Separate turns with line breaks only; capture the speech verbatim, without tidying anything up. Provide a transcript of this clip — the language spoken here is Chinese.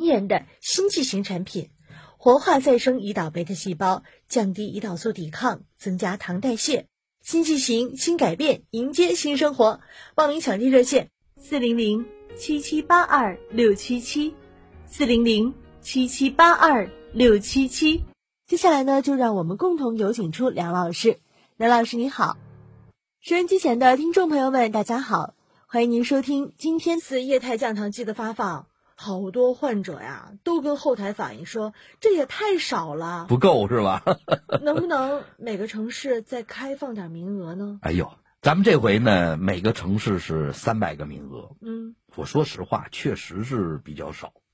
年的新剂型产品，活化再生胰岛贝塔细胞，降低胰岛素抵抗，增加糖代谢。新剂型，新改变，迎接新生活。报名抢订热线：四零零七七八二六七七，四零零七七八二六七七。接下来呢，就让我们共同有请出梁老师。梁老师你好。收音机前的听众朋友们大家好，欢迎您收听今天次液态降糖剂的发放。好多患者呀都跟后台反映说，这也太少了，
不够是吧？
能不能每个城市再开放点名额呢？
哎呦，咱们这回呢，每个城市是三百个名额。
嗯，
我说实话，确实是比较少。